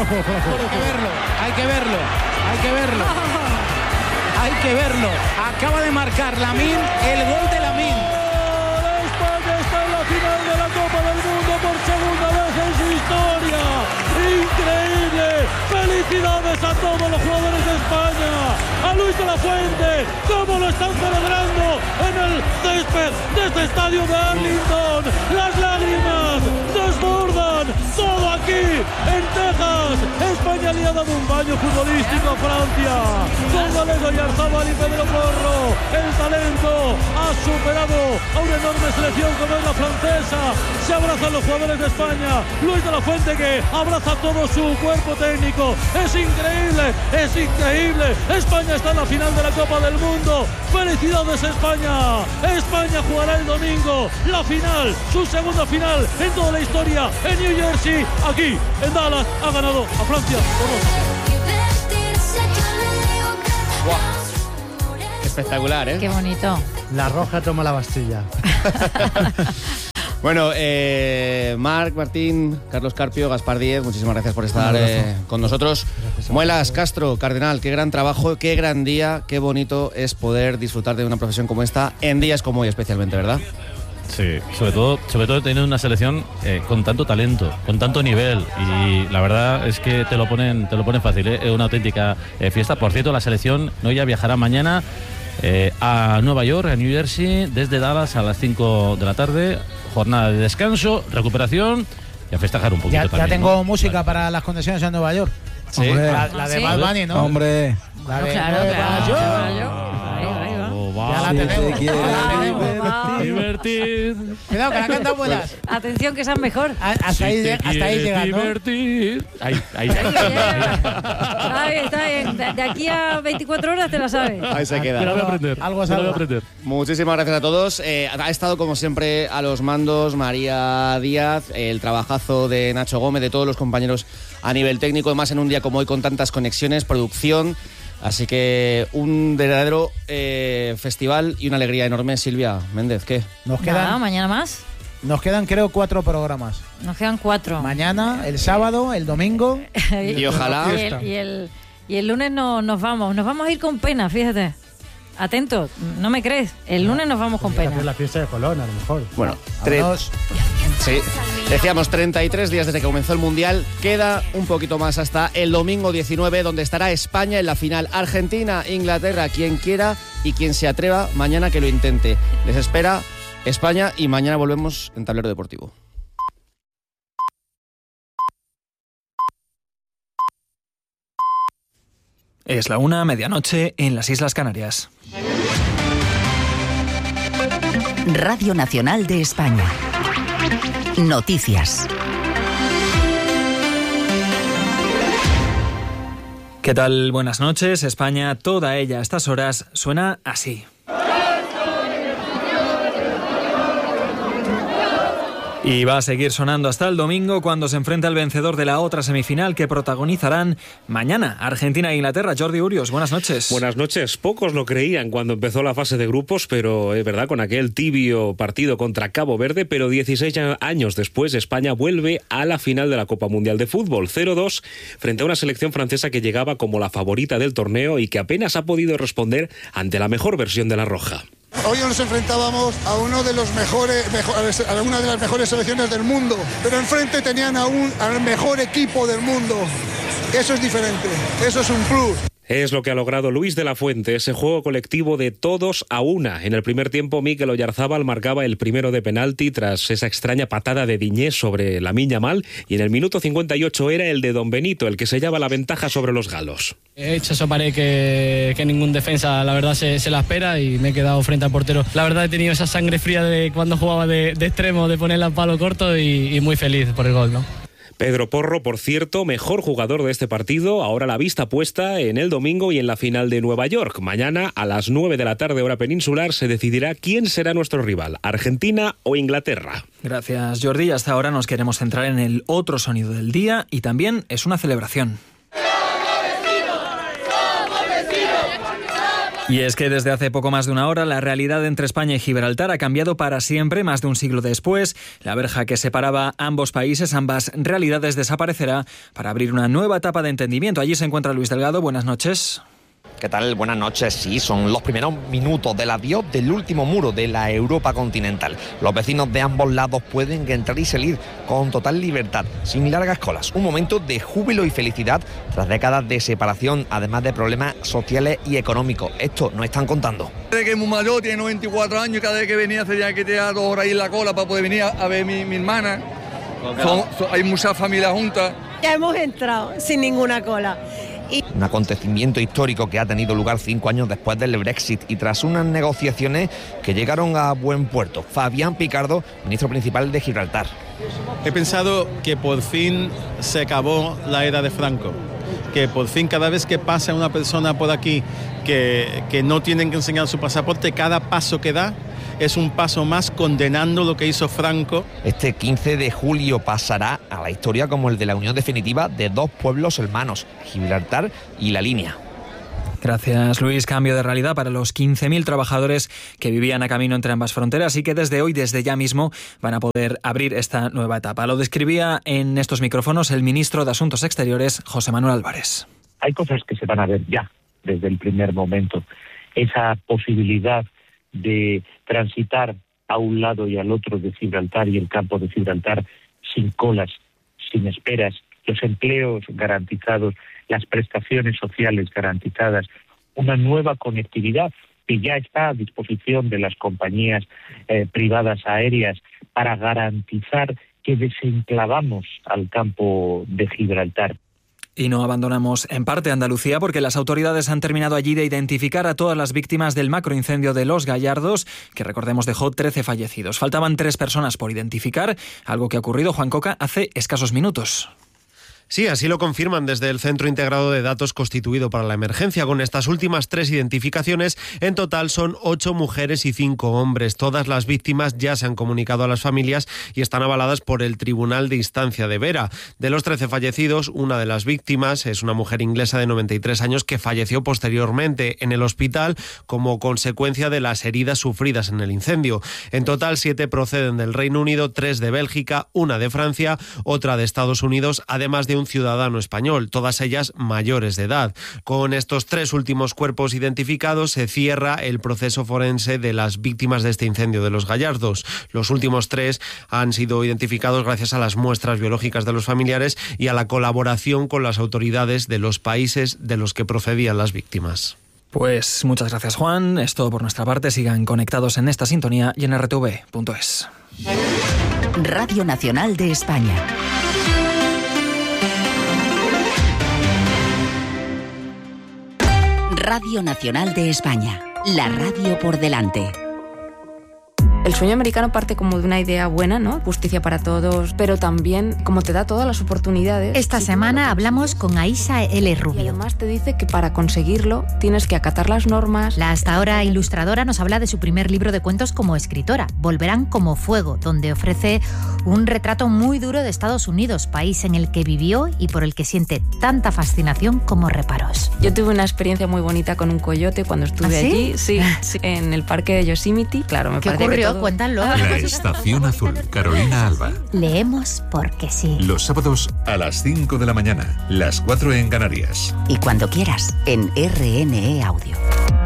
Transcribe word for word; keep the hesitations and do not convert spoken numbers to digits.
juego, fuera de juego. Hay que verlo, hay que verlo, hay que verlo. Hay que verlo. Acaba de marcar Lamine el gol de Lamine. España está en la final de la Copa del Mundo por segunda vez en su historia. ¡Increíble! ¡Felicidades a todos los jugadores de España! A Luis de la Fuente, cómo lo están celebrando en el césped de este estadio de Arlington. Las lágrimas desbordan todo aquí en Texas. España le ha dado un baño futbolístico a Francia. Con Gallego y Arzabal y Pedro Porro, el talento ha superado a una enorme selección como es la francesa. Se abrazan los jugadores de España. Luis de la Fuente que abraza todo su cuerpo técnico. Es increíble, es increíble. España está en la final de la Copa del Mundo. ¡Felicidades España! España jugará el domingo la final, su segunda final en toda la historia en New Jersey. Aquí en Dallas ha ganado a Francia por dos a cero. Wow. Espectacular, ¿eh? Qué bonito. La Roja toma la Bastilla. Bueno, eh, Marc, Martín, Carlos Carpio, Gaspar Díez, muchísimas gracias por estar eh, con nosotros. Muelas, Castro, Cardenal, qué gran trabajo, qué gran día, qué bonito es poder disfrutar de una profesión como esta en días como hoy especialmente, ¿verdad? Sí, sobre todo, sobre todo teniendo una selección eh, con tanto talento, con tanto nivel, y la verdad es que te lo ponen, te lo ponen fácil, ¿eh? Es una auténtica eh, fiesta. Por cierto, la selección no ya viajará mañana eh, a Nueva York, a New Jersey, desde Dallas a las cinco de la tarde. Jornada de descanso, recuperación y a festejar un poquito ya, también. Ya tengo ¿no? música Vale. para las condiciones en Nueva York. Sí. La, la de ¿Sí? Bad Bunny, ¿no? Hombre. La de Claro, Nueva claro, York. claro. Ahí va, ahí va. Oh, Ya la va. tenemos. Si te Ya la tenemos. Wow. Divertir. Cuidado, que la cantan buenas. Atención, que sean mejor. A- Hasta ahí, Si te hasta ahí quieres llegan, ¿no? divertir. Ahí, ahí. Está bien, está bien. De, de aquí a veinticuatro horas te la sabes. Ahí se Me la queda. voy a aprender. Algo es me la voy a algo. aprender. Muchísimas gracias a todos. Eh, ha estado como siempre a los mandos María Díaz, el trabajazo de Nacho Gómez, de todos los compañeros a nivel técnico, además en un día como hoy con tantas conexiones, producción. Así que un verdadero eh, festival y una alegría enorme. Silvia Méndez, ¿qué? Nos Nada, quedan, mañana más. nos quedan creo cuatro programas. Nos quedan cuatro. Mañana, el sábado, el domingo. Y ojalá... Y el, y el, y el lunes no, nos vamos. Nos vamos a ir con pena, fíjate. Atentos, no me crees. El lunes nos vamos con Hacer pena. la fiesta de Colón, a lo mejor. Bueno, tre- Vámonos. sí, decíamos treinta y tres días desde que comenzó el Mundial. Queda un poquito más hasta el domingo diecinueve, donde estará España en la final. Argentina, Inglaterra, quien quiera y quien se atreva, mañana que lo intente. Les espera España y mañana volvemos en Tablero Deportivo. Es la una, medianoche, en las Islas Canarias. Radio Nacional de España. Noticias. ¿Qué tal? Buenas noches. España, toda ella a estas horas, suena así. Y va a seguir sonando hasta el domingo cuando se enfrenta el vencedor de la otra semifinal que protagonizarán mañana Argentina e Inglaterra. Jordi Urios, buenas noches. Buenas noches. Pocos lo creían cuando empezó la fase de grupos, pero es verdad, con aquel tibio partido contra Cabo Verde, pero dieciséis años después España vuelve a la final de la Copa Mundial de Fútbol, cero dos, frente a una selección francesa que llegaba como la favorita del torneo y que apenas ha podido responder ante la mejor versión de la roja. Hoy nos enfrentábamos a uno de los mejores, mejores, a una de las mejores selecciones del mundo, pero enfrente tenían a un, al mejor equipo del mundo. Eso es diferente, eso es un plus. Es lo que ha logrado Luis de la Fuente, ese juego colectivo de todos a una. En el primer tiempo, Mikel Oyarzábal marcaba el primero de penalti tras esa extraña patada de Diñés sobre Lamine Yamal, y en el minuto cincuenta y ocho era el de Don Benito el que sellaba la ventaja sobre los galos. He hecho eso, paré que, que ningún defensa, la verdad, se, se la espera, y me he quedado frente al portero. La verdad, he tenido esa sangre fría de cuando jugaba de, de extremo, de ponerla a palo corto, y, y muy feliz por el gol, ¿no? Pedro Porro, por cierto, mejor jugador de este partido, ahora la vista puesta en el domingo y en la final de Nueva York. Mañana a las nueve de la tarde, hora peninsular, se decidirá quién será nuestro rival, Argentina o Inglaterra. Gracias, Jordi. Hasta ahora nos queremos centrar en el otro sonido del día, y también es una celebración. Y es que desde hace poco más de una hora la realidad entre España y Gibraltar ha cambiado para siempre. Más de un siglo después, la verja que separaba ambos países, ambas realidades, desaparecerá para abrir una nueva etapa de entendimiento. Allí se encuentra Luis Delgado. Buenas noches. ¿Qué tal? Buenas noches. Sí, son los primeros minutos del adiós del último muro de la Europa continental. Los vecinos de ambos lados pueden entrar y salir con total libertad, sin largas colas. Un momento de júbilo y felicidad tras décadas de separación, además de problemas sociales y económicos. Esto nos están contando. Desde que es muy mayor, tiene noventa y cuatro años, y cada vez que venía se tenía que tirar dos horas ahí en la cola para poder venir a ver a mi, mi hermana. Son, son, hay muchas familias juntas. Ya hemos entrado sin ninguna cola. Y... Un acontecimiento histórico que ha tenido lugar cinco años después del Brexit y tras unas negociaciones que llegaron a buen puerto. Fabián Picardo, ministro principal de Gibraltar. He pensado que por fin se acabó la era de Franco, que por fin cada vez que pasa una persona por aquí que, que no tienen que enseñar su pasaporte, cada paso que da es un paso más condenando lo que hizo Franco. Este quince de julio pasará a la historia como el de la unión definitiva de dos pueblos hermanos, Gibraltar y La Línea. Gracias, Luis. Cambio de realidad para los quince mil trabajadores que vivían a camino entre ambas fronteras y que desde hoy, desde ya mismo, van a poder abrir esta nueva etapa. Lo describía en estos micrófonos el ministro de Asuntos Exteriores, José Manuel Álvarez. Hay cosas que se van a ver ya, desde el primer momento. Esa posibilidad de transitar a un lado y al otro de Gibraltar y el campo de Gibraltar sin colas, sin esperas, los empleos garantizados, las prestaciones sociales garantizadas, una nueva conectividad que ya está a disposición de las compañías eh, privadas aéreas para garantizar que desenclavamos al campo de Gibraltar. Y no abandonamos en parte Andalucía porque las autoridades han terminado allí de identificar a todas las víctimas del macroincendio de Los Gallardos, que recordemos dejó trece fallecidos. Faltaban tres personas por identificar, algo que ha ocurrido, Juan Coca, hace escasos minutos. Sí, así lo confirman desde el Centro Integrado de Datos constituido para la emergencia. Con estas últimas tres identificaciones, en total son ocho mujeres y cinco hombres. Todas las víctimas ya se han comunicado a las familias y están avaladas por el Tribunal de Instancia de Vera. De los trece fallecidos, una de las víctimas es una mujer inglesa de noventa y tres años que falleció posteriormente en el hospital como consecuencia de las heridas sufridas en el incendio. En total, siete proceden del Reino Unido, tres de Bélgica, una de Francia, otra de Estados Unidos, además de un ciudadano español, todas ellas mayores de edad. Con estos tres últimos cuerpos identificados se cierra el proceso forense de las víctimas de este incendio de Los Gallardos. Los últimos tres han sido identificados gracias a las muestras biológicas de los familiares y a la colaboración con las autoridades de los países de los que procedían las víctimas. Pues muchas gracias, Juan. Es todo por nuestra parte. Sigan conectados en esta sintonía y en erre te ve punto es. Radio Nacional de España. Radio Nacional de España, la radio por delante. El sueño americano parte como de una idea buena, ¿no? Justicia para todos, pero también como te da todas las oportunidades. Esta semana hablamos con Aisha L. Rubio. Y además te dice que para conseguirlo tienes que acatar las normas. La hasta ahora ilustradora nos habla de su primer libro de cuentos como escritora, Volverán como fuego, donde ofrece un retrato muy duro de Estados Unidos, país en el que vivió y por el que siente tanta fascinación como reparos. Yo tuve una experiencia muy bonita con un coyote cuando estuve ¿Ah, sí? allí, sí, sí, en el parque de Yosemite. Claro, me ¿Qué parece ocurrió? que todo... Cuéntalo. La Estación Azul, Carolina Alba. Leemos porque sí. Los sábados a las cinco de la mañana, las cuatro en Canarias. Y cuando quieras, en erre ene e Audio.